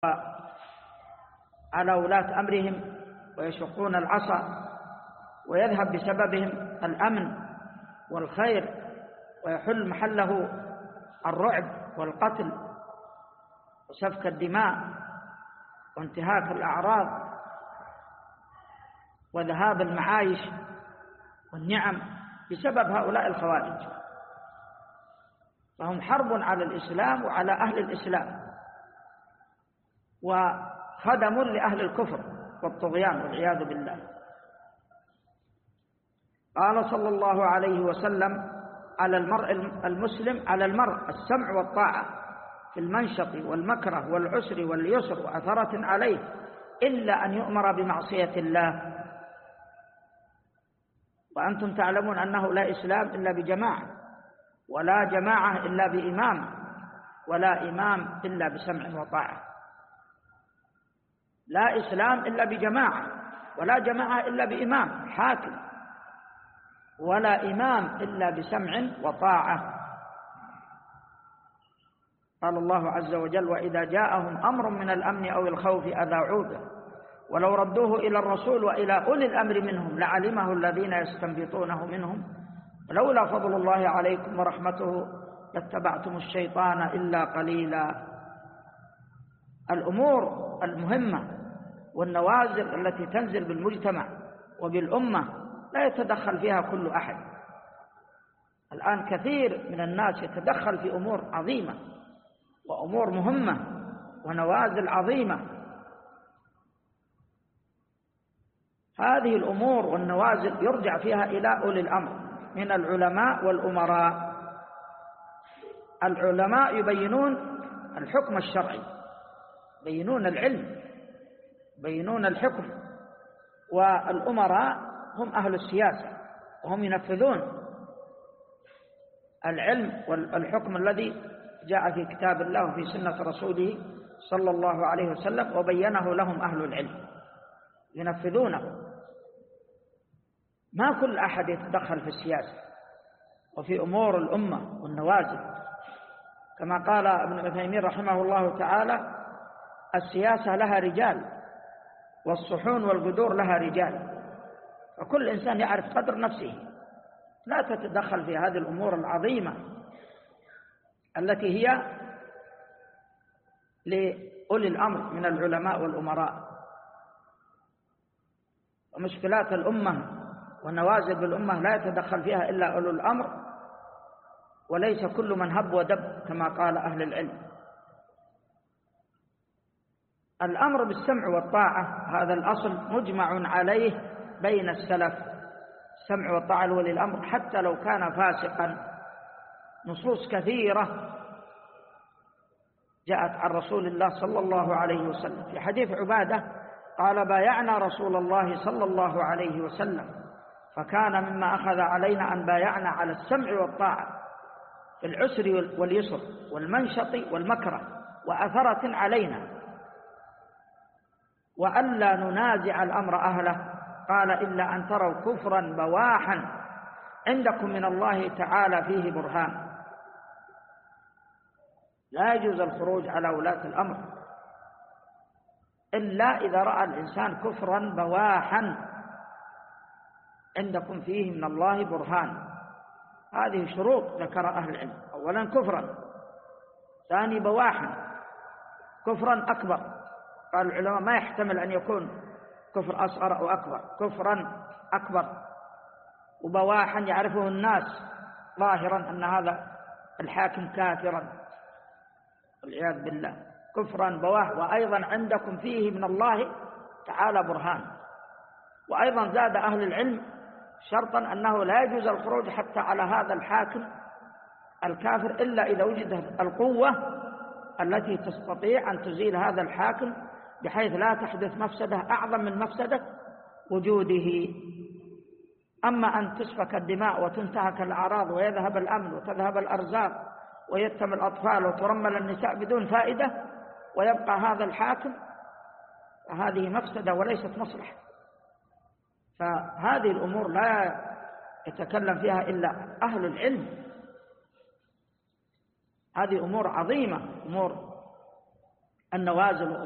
على ولاة أمرهم ويشقون العصا، ويذهب بسببهم الأمن والخير، ويحل محله الرعب والقتل وسفك الدماء وانتهاك الأعراض وذهاب المعايش والنعم بسبب هؤلاء الخوارج. فهم حرب على الإسلام وعلى أهل الإسلام، وخدم لأهل الكفر والطغيان والعياذ بالله. قال صلى الله عليه وسلم: على المرء المسلم على المرء السمع والطاعة في المنشط والمكره والعسر واليسر وأثرة عليه، إلا أن يؤمر بمعصية الله. وأنتم تعلمون أنه لا إسلام إلا بجماعة، ولا جماعة إلا بإمام، ولا إمام إلا بسمع وطاعة. لا إسلام إلا بجماعة، ولا جماعة إلا بإمام حاكم، ولا إمام إلا بسمع وطاعة. قال الله عز وجل: وإذا جاءهم أمر من الأمن أو الخوف أذاعوا به ولو ردوه إلى الرسول وإلى أولي الأمر منهم لعلمه الذين يستنبطونه منهم ولولا فضل الله عليكم ورحمته لاتبعتم الشيطان إلا قليلا. الأمور المهمة والنوازل التي تنزل بالمجتمع وبالأمة لا يتدخل فيها كل أحد. الآن كثير من الناس يتدخل في أمور عظيمة وأمور مهمة ونوازل عظيمة. هذه الأمور والنوازل يرجع فيها إلى أولي الأمر من العلماء والأمراء. العلماء يبينون الحكم الشرعي، يبينون العلم، يبينون الحكم، والأمراء هم أهل السياسة وهم ينفذون العلم والحكم الذي جاء في كتاب الله وفي سنة رسوله صلى الله عليه وسلم وبينه لهم أهل العلم ينفذونه. ما كل أحد يتدخل في السياسة وفي أمور الأمة والنوازل، كما قال ابن عثيمين رحمه الله تعالى: السياسة لها رجال والصحون والقدور لها رجال، فكل إنسان يعرف قدر نفسه. لا تتدخل في هذه الأمور العظيمة التي هي لأولي الأمر من العلماء والأمراء. ومشكلات الأمة ونوازل بالأمة لا يتدخل فيها إلا أولو الأمر، وليس كل من هب ودب كما قال أهل العلم. الأمر بالسمع والطاعة هذا الأصل مجمع عليه بين السلف، السمع والطاعة لولي الأمر حتى لو كان فاسقا. نصوص كثيرة جاءت عن رسول الله صلى الله عليه وسلم. في حديث عبادة قال: بايعنا رسول الله صلى الله عليه وسلم فكان مما أخذ علينا أن بايعنا على السمع والطاعة في العسر واليسر والمنشط والمكره وأثرة علينا، وألا ننازع الأمر أهله. قال: إلا أن تروا كفرا بواحا عندكم من الله تعالى فيه برهان. لا يجوز الخروج على ولاة الأمر إلا إذا رأى الإنسان كفرا بواحا عندكم فيه من الله برهان. هذه شروط ذكر أهل العلم: أولا كفرا، ثاني بواحا، كفرا أكبر. قال العلماء ما يحتمل أن يكون كفر أصغر أو أكبر، كفرا أكبر. وبواحا يعرفه الناس ظاهرا أن هذا الحاكم كافرا والعياذ بالله، كفرا بواح. وأيضا عندكم فيه من الله تعالى برهان. وأيضا زاد أهل العلم شرطا أنه لا يجوز الخروج حتى على هذا الحاكم الكافر إلا إذا وجدت القوة التي تستطيع أن تزيل هذا الحاكم بحيث لا تحدث مفسدة أعظم من مفسدة وجوده. أما أن تسفك الدماء وتنتهك الأعراض ويذهب الأمن وتذهب الأرزاق ويتم الأطفال وترمل النساء بدون فائدة ويبقى هذا الحاكم، فهذه مفسدة وليست مصلحة. فهذه الأمور لا يتكلم فيها إلا أهل العلم. هذه أمور عظيمة، أمور النوازل